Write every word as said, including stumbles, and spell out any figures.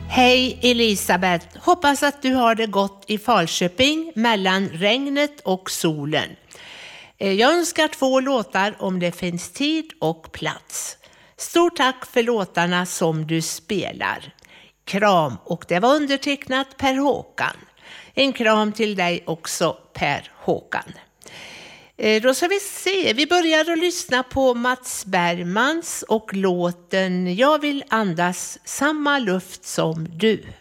Hej Elisabeth, hoppas att du har det gott i Falköping mellan regnet och solen. Jag önskar två låtar om det finns tid och plats. Stort tack för låtarna som du spelar. Kram, och det var undertecknat Per Håkan. En kram till dig också, Per Håkan. Då ska vi se, vi börjar att lyssna på Mats Bergmans och låten Jag vill andas samma luft som du.